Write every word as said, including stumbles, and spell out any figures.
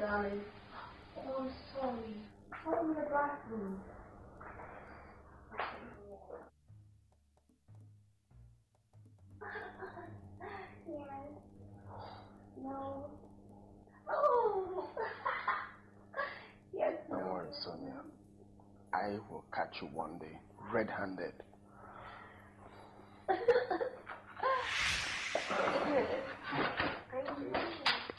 darling. Oh, I'm sorry. I'm in the bathroom. Yes. No. Oh. Yes. Don't worry, Sonia. I will catch you one day, red-handed.